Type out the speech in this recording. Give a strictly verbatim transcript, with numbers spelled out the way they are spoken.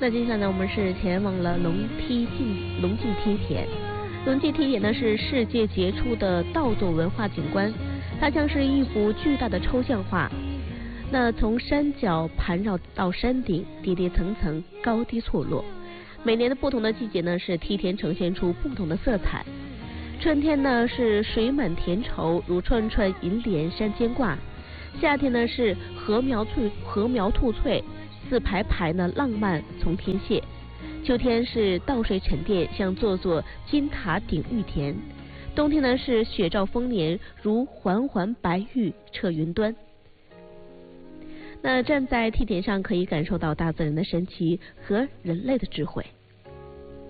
那接下来呢，我们是前往了龙梯进龙记梯田。龙记梯田呢是世界杰出的稻垛文化景观，它像是一幅巨大的抽象画。那从山脚盘绕到山顶，叠叠层层，高低错落。每年的不同的季节呢，是梯田呈现出不同的色彩。春天呢是水满田畴，如串串银莲山间挂；夏天呢是禾苗翠禾苗吐翠，似排排呢浪漫从天泻；秋天是稻穗沉淀，像座座金塔顶玉田；冬天呢是雪兆丰年，如环环白玉彻云端。那站在梯田上，可以感受到大自然的神奇和人类的智慧。